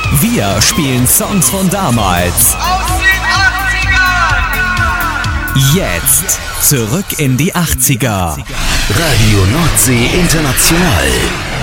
Wir spielen Songs von damals. Aus den 80ern! Jetzt zurück in die 80er. Radio Nordsee International.